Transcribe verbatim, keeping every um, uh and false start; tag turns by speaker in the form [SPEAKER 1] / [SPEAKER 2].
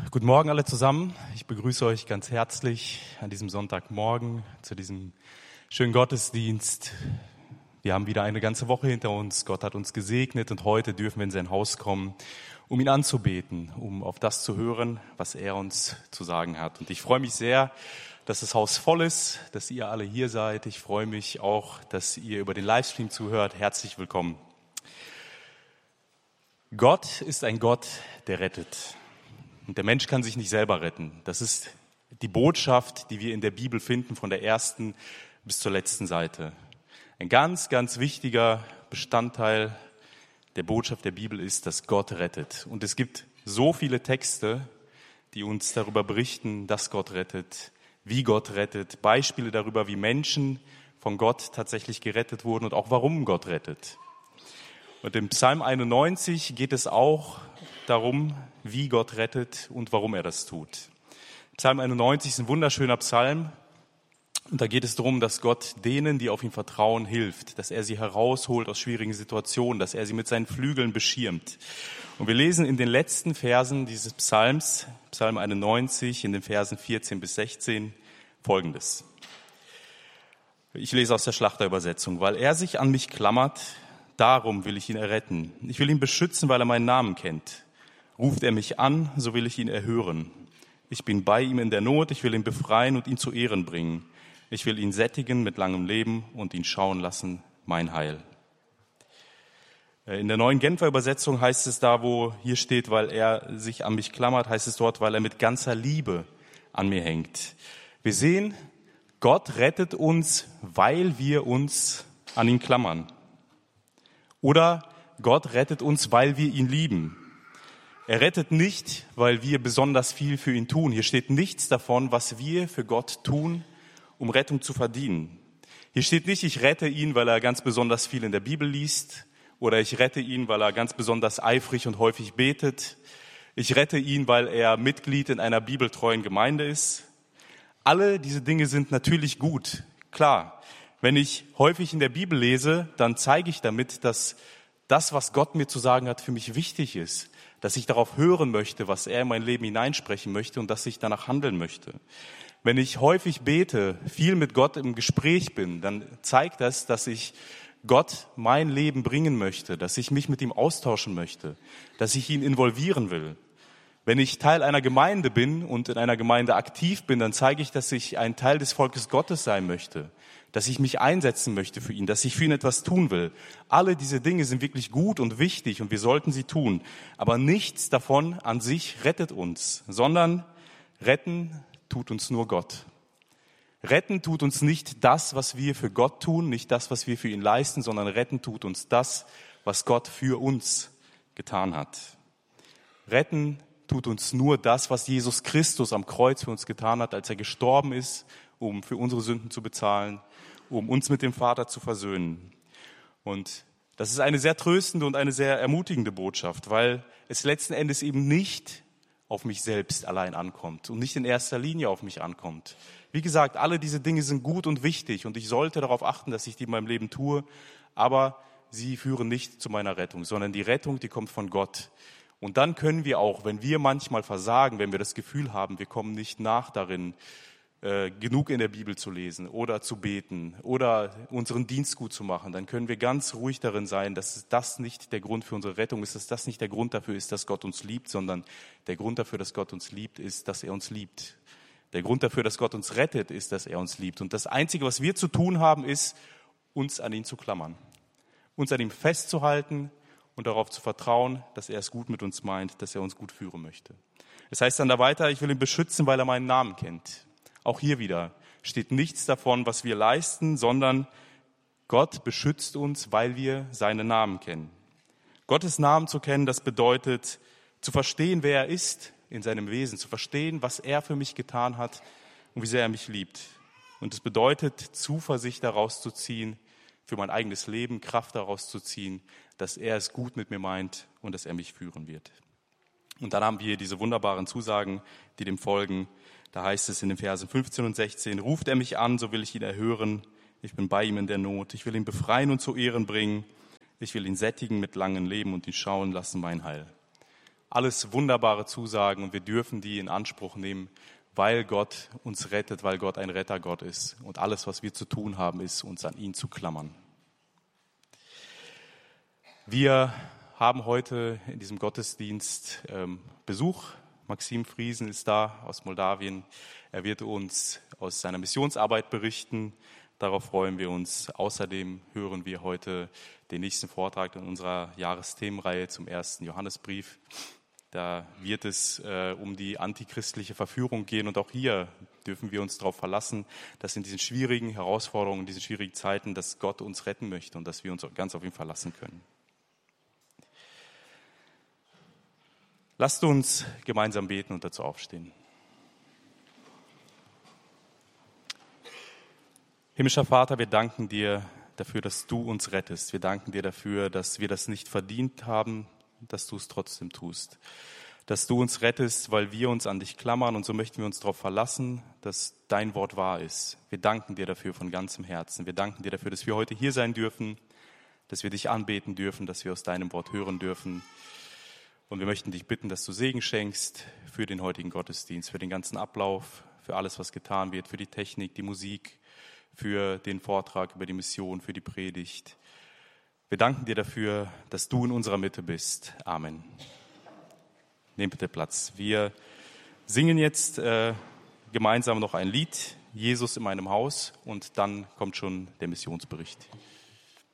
[SPEAKER 1] Guten Morgen alle zusammen. Ich begrüße euch ganz herzlich an diesem Sonntagmorgen zu diesem schönen Gottesdienst. Wir haben wieder eine ganze Woche hinter uns. Gott hat uns gesegnet und heute dürfen wir in sein Haus kommen, um ihn anzubeten, um auf das zu hören, was er uns zu sagen hat. Und ich freue mich sehr, dass das Haus voll ist, dass ihr alle hier seid. Ich freue mich auch, dass ihr über den Livestream zuhört. Herzlich willkommen. Gott ist ein Gott, der rettet. Und der Mensch kann sich nicht selber retten. Das ist die Botschaft, die wir in der Bibel finden, von der ersten bis zur letzten Seite. Ein ganz, ganz wichtiger Bestandteil der Botschaft der Bibel ist, dass Gott rettet. Und es gibt so viele Texte, die uns darüber berichten, dass Gott rettet, wie Gott rettet, Beispiele darüber, wie Menschen von Gott tatsächlich gerettet wurden und auch warum Gott rettet. Und im Psalm einundneunzig geht es auch darum, wie Gott rettet und warum er das tut. Psalm einundneunzig ist ein wunderschöner Psalm und da geht es darum, dass Gott denen, die auf ihn vertrauen, hilft, dass er sie herausholt aus schwierigen Situationen, dass er sie mit seinen Flügeln beschirmt. Und wir lesen in den letzten Versen dieses Psalms, Psalm einundneunzig, in den Versen vierzehn bis sechzehn, Folgendes. Ich lese aus der Schlachterübersetzung. Weil er sich an mich klammert, darum will ich ihn erretten. Ich will ihn beschützen, weil er meinen Namen kennt. Ruft er mich an, so will ich ihn erhören. Ich bin bei ihm in der Not, ich will ihn befreien und ihn zu Ehren bringen. Ich will ihn sättigen mit langem Leben und ihn schauen lassen, mein Heil. In der neuen Genfer Übersetzung heißt es da, wo hier steht, weil er sich an mich klammert, heißt es dort, weil er mit ganzer Liebe an mir hängt. Wir sehen, Gott rettet uns, weil wir uns an ihn klammern. Oder Gott rettet uns, weil wir ihn lieben. Er rettet nicht, weil wir besonders viel für ihn tun. Hier steht nichts davon, was wir für Gott tun, um Rettung zu verdienen. Hier steht nicht, ich rette ihn, weil er ganz besonders viel in der Bibel liest, oder ich rette ihn, weil er ganz besonders eifrig und häufig betet. Ich rette ihn, weil er Mitglied in einer bibeltreuen Gemeinde ist. Alle diese Dinge sind natürlich gut, klar. Wenn ich häufig in der Bibel lese, dann zeige ich damit, dass das, was Gott mir zu sagen hat, für mich wichtig ist. Dass ich darauf hören möchte, was er in mein Leben hineinsprechen möchte und dass ich danach handeln möchte. Wenn ich häufig bete, viel mit Gott im Gespräch bin, dann zeigt das, dass ich Gott mein Leben bringen möchte, dass ich mich mit ihm austauschen möchte, dass ich ihn involvieren will. Wenn ich Teil einer Gemeinde bin und in einer Gemeinde aktiv bin, dann zeige ich, dass ich ein Teil des Volkes Gottes sein möchte, dass ich mich einsetzen möchte für ihn, dass ich für ihn etwas tun will. Alle diese Dinge sind wirklich gut und wichtig und wir sollten sie tun. Aber nichts davon an sich rettet uns, sondern retten tut uns nur Gott. Retten tut uns nicht das, was wir für Gott tun, nicht das, was wir für ihn leisten, sondern retten tut uns das, was Gott für uns getan hat. Retten tut uns nur das, was Jesus Christus am Kreuz für uns getan hat, als er gestorben ist, um für unsere Sünden zu bezahlen, um uns mit dem Vater zu versöhnen. Und das ist eine sehr tröstende und eine sehr ermutigende Botschaft, weil es letzten Endes eben nicht auf mich selbst allein ankommt und nicht in erster Linie auf mich ankommt. Wie gesagt, alle diese Dinge sind gut und wichtig und ich sollte darauf achten, dass ich die in meinem Leben tue, aber sie führen nicht zu meiner Rettung, sondern die Rettung, die kommt von Gott. Und dann können wir auch, wenn wir manchmal versagen, wenn wir das Gefühl haben, wir kommen nicht nach darin, äh, genug in der Bibel zu lesen oder zu beten oder unseren Dienst gut zu machen, dann können wir ganz ruhig darin sein, dass das nicht der Grund für unsere Rettung ist, dass das nicht der Grund dafür ist, dass Gott uns liebt, sondern der Grund dafür, dass Gott uns liebt, ist, dass er uns liebt. Der Grund dafür, dass Gott uns rettet, ist, dass er uns liebt. Und das Einzige, was wir zu tun haben, ist, uns an ihn zu klammern, uns an ihm festzuhalten, und darauf zu vertrauen, dass er es gut mit uns meint, dass er uns gut führen möchte. Es heißt dann da weiter, ich will ihn beschützen, weil er meinen Namen kennt. Auch hier wieder steht nichts davon, was wir leisten, sondern Gott beschützt uns, weil wir seinen Namen kennen. Gottes Namen zu kennen, das bedeutet, zu verstehen, wer er ist in seinem Wesen, zu verstehen, was er für mich getan hat und wie sehr er mich liebt. Und es bedeutet, Zuversicht daraus zu ziehen, für mein eigenes Leben Kraft daraus zu ziehen, dass er es gut mit mir meint und dass er mich führen wird. Und dann haben wir diese wunderbaren Zusagen, die dem folgen. Da heißt es in den Versen fünfzehn und sechzehn, ruft er mich an, so will ich ihn erhören. Ich bin bei ihm in der Not. Ich will ihn befreien und zu Ehren bringen. Ich will ihn sättigen mit langem Leben und ihn schauen lassen, mein Heil. alles wunderbare Zusagen und wir dürfen die in Anspruch nehmen, weil Gott uns rettet, weil Gott ein Rettergott ist. Und alles, was wir zu tun haben, ist, uns an ihn zu klammern. Wir haben heute in diesem Gottesdienst ähm, Besuch. Maxim Friesen ist da aus Moldawien. Er wird uns aus seiner Missionsarbeit berichten. Darauf freuen wir uns. Außerdem hören wir heute den nächsten Vortrag in unserer Jahresthemenreihe zum ersten Johannesbrief. Da wird es äh, um die antichristliche Verführung gehen und auch hier dürfen wir uns darauf verlassen, dass in diesen schwierigen Herausforderungen, in diesen schwierigen Zeiten, dass Gott uns retten möchte und dass wir uns ganz auf ihn verlassen können. Lasst uns gemeinsam beten und dazu aufstehen. Himmlischer Vater, wir danken dir dafür, dass du uns rettest. Wir danken dir dafür, dass wir das nicht verdient haben, dass du es trotzdem tust. Dass du uns rettest, weil wir uns an dich klammern und so möchten wir uns darauf verlassen, dass dein Wort wahr ist. Wir danken dir dafür von ganzem Herzen. Wir danken dir dafür, dass wir heute hier sein dürfen, dass wir dich anbeten dürfen, dass wir aus deinem Wort hören dürfen. Und wir möchten dich bitten, dass du Segen schenkst für den heutigen Gottesdienst, für den ganzen Ablauf, für alles, was getan wird, für die Technik, die Musik, für den Vortrag über die Mission, für die Predigt. Wir danken dir dafür, dass du in unserer Mitte bist. Amen. Nehmt bitte Platz. Wir singen jetzt äh, gemeinsam noch ein Lied, Jesus in meinem Haus, und dann kommt schon der Missionsbericht.